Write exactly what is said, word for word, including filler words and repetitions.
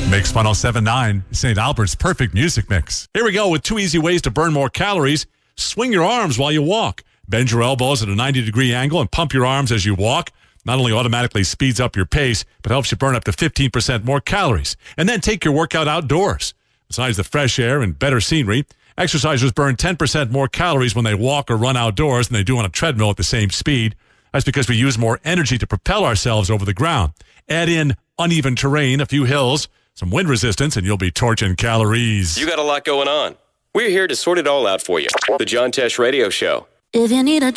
Mix one oh seven point nine, Saint Albert's perfect music mix. Here we go with two easy ways to burn more calories. Swing your arms while you walk. Bend your elbows at a ninety degree angle and pump your arms as you walk. Not only automatically speeds up your pace, but helps you burn up to fifteen percent more calories. And then take your workout outdoors. Besides the fresh air and better scenery, exercisers burn ten percent more calories when they walk or run outdoors than they do on a treadmill at the same speed. That's because we use more energy to propel ourselves over the ground. Add in uneven terrain, a few hills, some wind resistance, and you'll be torching calories. You got a lot going on. We're here to sort it all out for you. The John Tesh Radio Show. If you need a